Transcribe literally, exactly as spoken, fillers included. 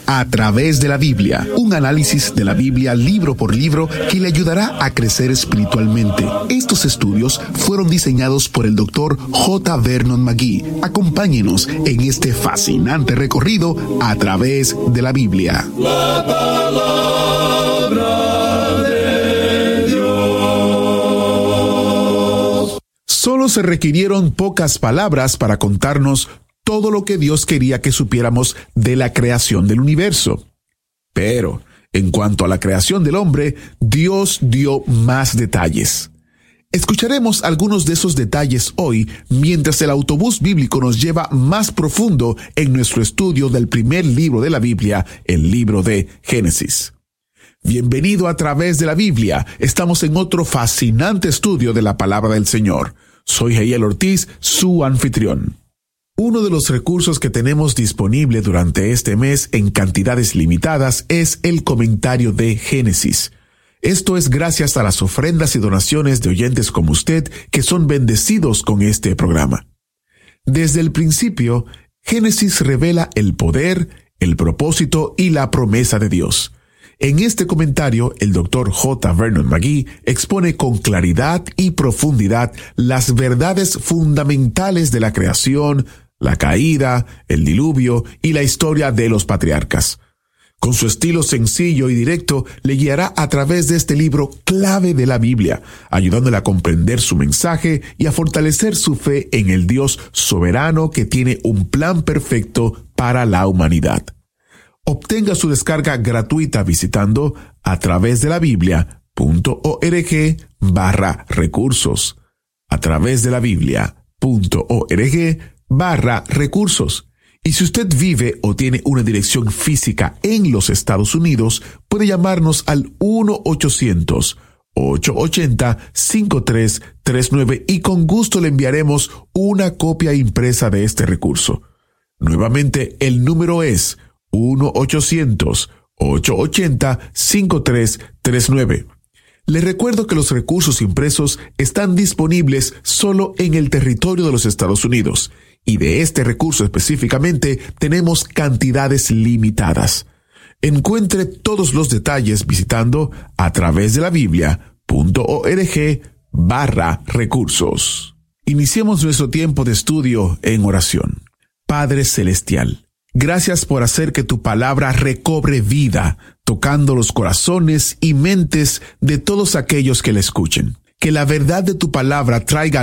A través de la Biblia, un análisis de la Biblia libro por libro que le ayudará a crecer espiritualmente. Estos estudios fueron diseñados por el doctor J. Vernon McGee. Acompáñenos en este fascinante recorrido a través de la Biblia. La palabra de Dios. Solo se requirieron pocas palabras para contarnos todo lo que Dios quería que supiéramos de la creación del universo. Pero, en cuanto a la creación del hombre, Dios dio más detalles. Escucharemos algunos de esos detalles hoy, mientras el autobús bíblico nos lleva más profundo en nuestro estudio del primer libro de la Biblia, el libro de Génesis. Bienvenido a través de la Biblia. Estamos en otro fascinante estudio de la palabra del Señor. Soy Jael Ortiz, su anfitrión. Uno de los recursos que tenemos disponible durante este mes en cantidades limitadas es el comentario de Génesis. Esto es gracias a las ofrendas y donaciones de oyentes como usted que son bendecidos con este programa. Desde el principio, Génesis revela el poder, el propósito y la promesa de Dios. En este comentario, el doctor J. Vernon McGee expone con claridad y profundidad las verdades fundamentales de la creación, la caída, el diluvio y la historia de los patriarcas. Con su estilo sencillo y directo, le guiará a través de este libro clave de la Biblia, ayudándole a comprender su mensaje y a fortalecer su fe en el Dios soberano que tiene un plan perfecto para la humanidad. Obtenga su descarga gratuita visitando a través de la Biblia punto org barra recursos. A través de la Biblia punto org barra recursos. Y si usted vive o tiene una dirección física en los Estados Unidos, puede llamarnos al uno ochocientos, ocho ochenta, cinco tres tres nueve y con gusto le enviaremos una copia impresa de este recurso. Nuevamente, el número es uno ochocientos, ocho ochenta, cinco tres tres nueve. Les recuerdo que los recursos impresos están disponibles solo en el territorio de los Estados Unidos. Y de este recurso específicamente tenemos cantidades limitadas. Encuentre todos los detalles visitando a través de la Biblia punto org barra recursos. Iniciemos nuestro tiempo de estudio en oración. Padre Celestial, gracias por hacer que tu palabra recobre vida, tocando los corazones y mentes de todos aquellos que la escuchen. Que la verdad de tu palabra traiga